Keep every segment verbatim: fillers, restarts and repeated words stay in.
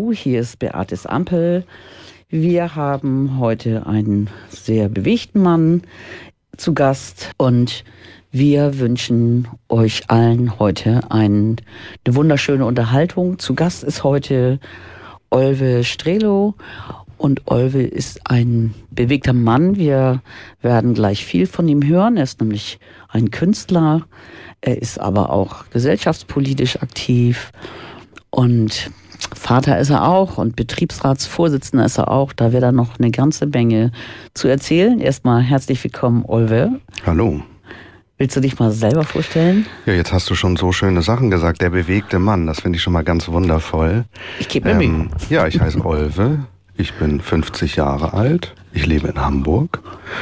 Hallo, hier ist Beates Ampel. Wir haben heute einen sehr bewegten Mann zu Gast und wir wünschen euch allen heute ein, eine wunderschöne Unterhaltung. Zu Gast ist heute Olwe Strelow und Olwe ist ein bewegter Mann. Wir werden gleich viel von ihm hören. Er ist nämlich ein Künstler. Er ist aber auch gesellschaftspolitisch aktiv und Vater ist er auch und Betriebsratsvorsitzender ist er auch. Da wird er noch eine ganze Menge zu erzählen. Erstmal herzlich willkommen, Olwe. Hallo. Willst du dich mal selber vorstellen? Ja, jetzt hast du schon so schöne Sachen gesagt. Der bewegte Mann, das finde ich schon mal ganz wundervoll. Ich gebe mir ähm, Mühe. Ja, ich heiße Olwe. Ich bin fünfzig Jahre alt. Ich lebe in Hamburg.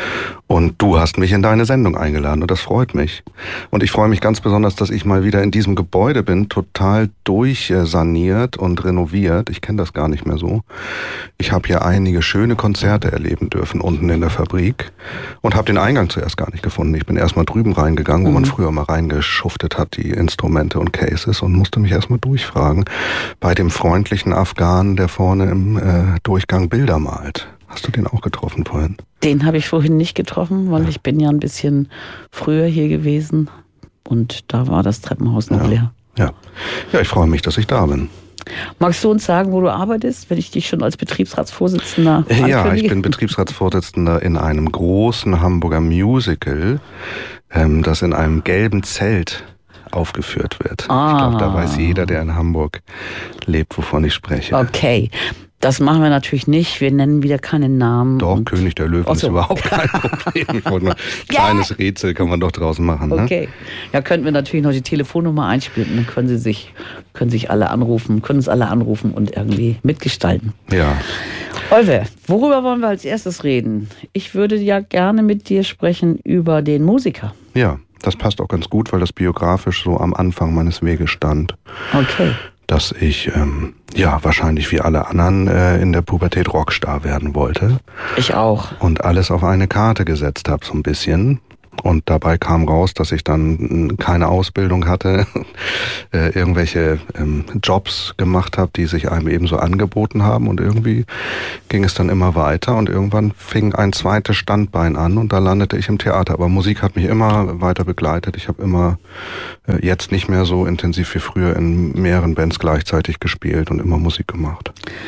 Und du hast mich in deine Sendung eingeladen und das freut mich. Und ich freue mich ganz besonders, dass ich mal wieder in diesem Gebäude bin, total durchsaniert und renoviert. Ich kenne das gar nicht mehr so. Ich habe hier einige schöne Konzerte erleben dürfen unten in der Fabrik und habe den Eingang zuerst gar nicht gefunden. Ich bin erst mal drüben reingegangen, wo mhm. man früher mal reingeschuftet hat, die Instrumente und Cases, und musste mich erst mal durchfragen bei dem freundlichen Afghanen, der vorne im äh, Durchgang Bilder malt. Hast du den auch getroffen vorhin? Den habe ich vorhin nicht getroffen, weil ja. ich bin ja ein bisschen früher hier gewesen und da war das Treppenhaus noch ja. leer. Ja. ja, ich freue mich, dass ich da bin. Magst du uns sagen, wo du arbeitest, wenn ich dich schon als Betriebsratsvorsitzender ankündige? Ja, ich bin Betriebsratsvorsitzender in einem großen Hamburger Musical, ähm, das in einem gelben Zelt aufgeführt wird. Ah. Ich glaube, da weiß jeder, der in Hamburg lebt, wovon ich spreche. Okay. Das machen wir natürlich nicht. Wir nennen wieder keine Namen. Doch, König der Löwen so. Ist überhaupt kein Problem. Ich wollte mal, kleines yeah. Rätsel kann man doch draußen machen. Ne? Okay. Ja, könnten wir natürlich noch die Telefonnummer einspielen. Dann können Sie sich, können sich alle anrufen, können uns alle anrufen und irgendwie mitgestalten. Ja. Olwe, worüber wollen wir als erstes reden? Ich würde ja gerne mit dir sprechen über den Musiker. Ja, das passt auch ganz gut, weil das biografisch so am Anfang meines Weges stand. Okay. Dass ich, ähm, ja, wahrscheinlich wie alle anderen äh, in der Pubertät Rockstar werden wollte. Ich auch. Und alles auf eine Karte gesetzt habe, so ein bisschen. Und dabei kam raus, dass ich dann keine Ausbildung hatte, äh, irgendwelche ähm, Jobs gemacht habe, die sich einem eben so angeboten haben. Und irgendwie ging es dann immer weiter und irgendwann fing ein zweites Standbein an und da landete ich im Theater. Aber Musik hat mich immer weiter begleitet. Ich habe immer, äh, jetzt nicht mehr so intensiv wie früher, in mehreren Bands gleichzeitig gespielt und immer Musik gemacht.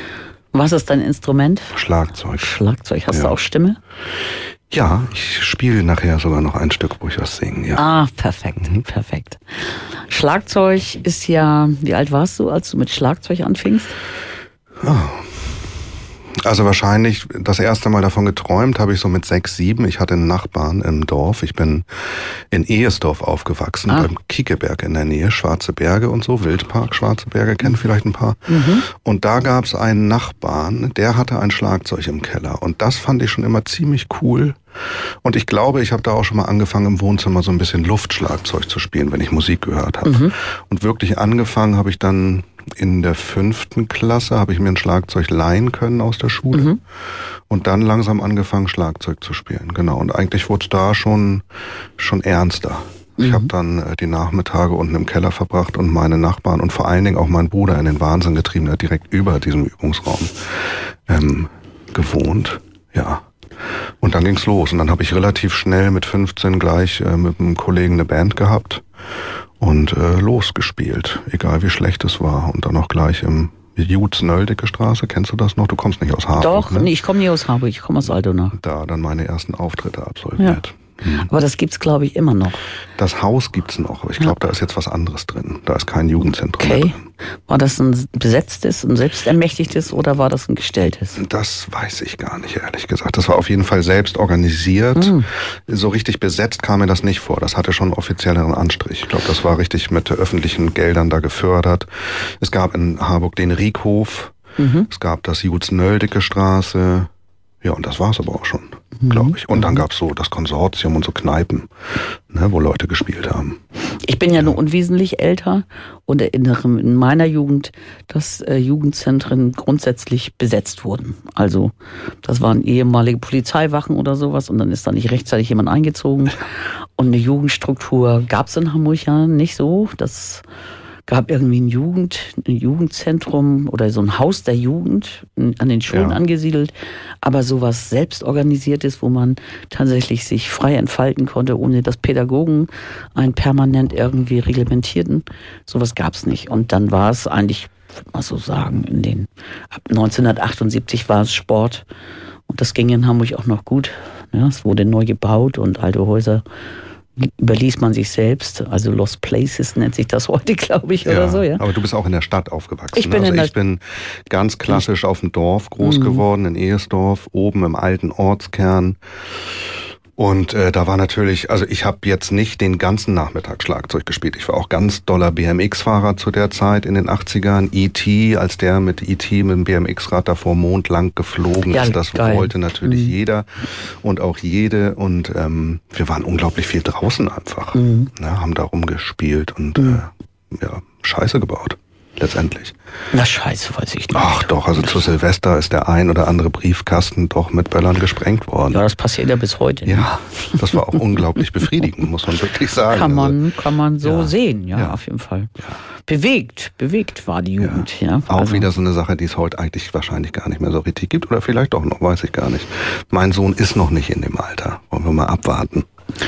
Was ist dein Instrument? Schlagzeug. Schlagzeug. Hast ja. du auch Stimme? Ja, ich spiele nachher sogar noch ein Stück, wo ich was singe. Ja. Ah, perfekt, mhm. perfekt. Schlagzeug ist ja, wie alt warst du, als du mit Schlagzeug anfingst? Oh. Also wahrscheinlich das erste Mal davon geträumt habe ich so mit sechs, sieben. Ich hatte einen Nachbarn im Dorf. Ich bin in Ehesdorf aufgewachsen, ah. beim Kiekeberg in der Nähe, Schwarze Berge und so, Wildpark Schwarze Berge, kennen vielleicht ein paar. Mhm. Und da gab es einen Nachbarn, der hatte ein Schlagzeug im Keller. Und das fand ich schon immer ziemlich cool. Und ich glaube, ich habe da auch schon mal angefangen, im Wohnzimmer so ein bisschen Luftschlagzeug zu spielen, wenn ich Musik gehört habe. Mhm. Und wirklich angefangen habe ich dann in der fünften Klasse, habe ich mir ein Schlagzeug leihen können aus der Schule. Mhm. Und dann langsam angefangen, Schlagzeug zu spielen. Genau. Und eigentlich wurde es da schon, schon ernster. Mhm. Ich habe dann äh, die Nachmittage unten im Keller verbracht und meine Nachbarn und vor allen Dingen auch mein Bruder in den Wahnsinn getrieben, der direkt über diesem Übungsraum ähm, gewohnt. Ja. Und dann ging's los. Und dann habe ich relativ schnell mit fünfzehn gleich äh, mit einem Kollegen eine Band gehabt und äh, losgespielt, egal wie schlecht es war. Und dann auch gleich im Jutz-Nöldecke Straße, kennst du das noch? Du kommst nicht aus Harburg, Doch, ne? nee, ich komme nicht aus Harburg, ich komme aus Altona. Da dann meine ersten Auftritte absolviert. Ja. Aber das gibt's, glaube ich, immer noch. Das Haus gibt's noch, aber ich glaube, ja. da ist jetzt was anderes drin. Da ist kein Jugendzentrum okay. mehr drin. War das ein besetztes, ein selbstermächtigtes oder war das ein gestelltes? Das weiß ich gar nicht, ehrlich gesagt. Das war auf jeden Fall selbst organisiert. Mhm. So richtig besetzt kam mir das nicht vor. Das hatte schon einen offizielleren Anstrich. Ich glaube, das war richtig mit öffentlichen Geldern da gefördert. Es gab in Harburg den Riekhof. Mhm. Es gab das Jutz-Nöldecke Straße. Ja, und das war's aber auch schon, glaube ich. Und dann gab's so das Konsortium und so Kneipen, ne, wo Leute gespielt haben. Ich bin ja, ja. nur unwesentlich älter und erinnere in meiner Jugend, dass äh, Jugendzentren grundsätzlich besetzt wurden. Also das waren ehemalige Polizeiwachen oder sowas und dann ist da nicht rechtzeitig jemand eingezogen. Und eine Jugendstruktur gab's in Hamburg ja nicht so. Das gab irgendwie ein Jugend, ein Jugendzentrum oder so ein Haus der Jugend an den Schulen ja. angesiedelt, aber sowas selbstorganisiertes, wo man tatsächlich sich frei entfalten konnte, ohne dass Pädagogen einen permanent irgendwie reglementierten. Sowas gab es nicht. Und dann war es eigentlich, würde man so sagen, in den ab neunzehnhundertachtundsiebzig war es Sport. Und das ging in Hamburg auch noch gut. Ja, es wurde neu gebaut und alte Häuser überließ man sich selbst. Also Lost Places nennt sich das heute, glaube ich, ja, oder so. Ja. Aber du bist auch in der Stadt aufgewachsen. Ich bin, also in ich bin ganz klassisch auf dem Dorf groß mhm. geworden, in Ehersdorf, oben im alten Ortskern. Und äh, da war natürlich, also ich habe jetzt nicht den ganzen Nachmittag Schlagzeug gespielt. Ich war auch ganz doller B M X-Fahrer zu der Zeit in den achtzigern. E T, als der mit E T mit dem B M X-Rad davor mondlang geflogen ja, ist, das geil. wollte natürlich mhm. jeder und auch jede. Und ähm, wir waren unglaublich viel draußen einfach. Mhm. Ne, haben da rumgespielt und mhm. äh, ja, Scheiße gebaut. Letztendlich. Na scheiße, weiß ich nicht. Ach doch, also zu Silvester ist der ein oder andere Briefkasten doch mit Böllern gesprengt worden. Ja, das passiert ja bis heute. Ja, das war auch unglaublich befriedigend, muss man wirklich sagen. Kann man, also, kann man so ja, sehen, ja, ja, auf jeden Fall. Ja. Bewegt, bewegt war die Jugend. Ja. ja. Auch also. wieder so eine Sache, die es heute eigentlich wahrscheinlich gar nicht mehr so richtig gibt oder vielleicht doch noch, weiß ich gar nicht. Mein Sohn ist noch nicht in dem Alter. Wollen wir mal abwarten.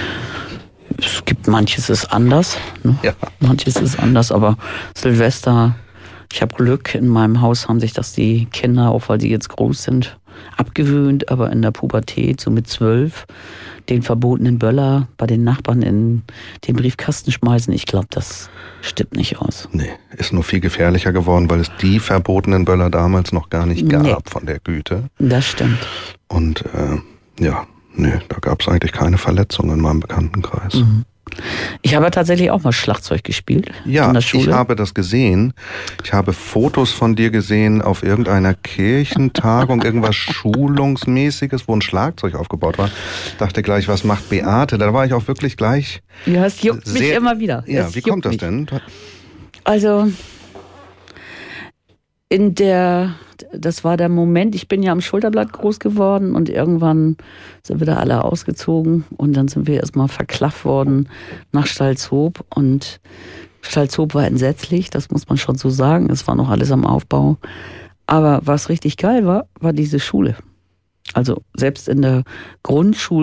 Es gibt manches ist anders. Ne? Ja. Manches ist anders, aber Silvester... Ich habe Glück, in meinem Haus haben sich das die Kinder, auch weil sie jetzt groß sind, abgewöhnt, aber in der Pubertät, so mit zwölf, den verbotenen Böller bei den Nachbarn in den Briefkasten schmeißen, ich glaube, das stimmt nicht aus. Nee, ist nur viel gefährlicher geworden, weil es die verbotenen Böller damals noch gar nicht gab nee. von der Güte. Das stimmt. Und äh, ja, nee, da gab es eigentlich keine Verletzungen in meinem Bekanntenkreis. Mhm. Ich habe tatsächlich auch mal Schlagzeug gespielt ja, in der Schule. Ich habe das gesehen. Ich habe Fotos von dir gesehen auf irgendeiner Kirchentagung, irgendwas Schulungsmäßiges, wo ein Schlagzeug aufgebaut war. Ich dachte gleich, was macht Beate? Da war ich auch wirklich gleich. Ja, es juckt sehr, mich immer wieder. Ja, es wie kommt das mich. denn? Also in der, das war der Moment, ich bin ja am Schulterblatt groß geworden und irgendwann sind wir da alle ausgezogen und dann sind wir erstmal verklafft worden nach Stalzhoop und Stalzhoop war entsetzlich, das muss man schon so sagen, es war noch alles am Aufbau. Aber was richtig geil war, war diese Schule. Also selbst in der Grundschule